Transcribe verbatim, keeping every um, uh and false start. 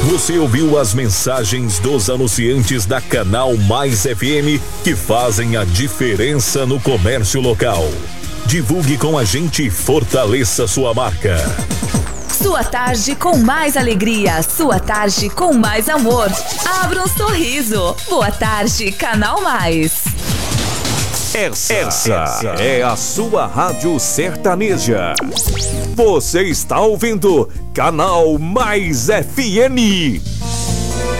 Você ouviu as mensagens dos anunciantes da Canal Mais F M que fazem a diferença no comércio local. Divulgue com a gente e fortaleça sua marca. Sua tarde com mais alegria, sua tarde com mais amor. Abra um sorriso. Boa tarde, Canal Mais. Essa, essa é a sua rádio sertaneja. Você está ouvindo Canal Mais F M.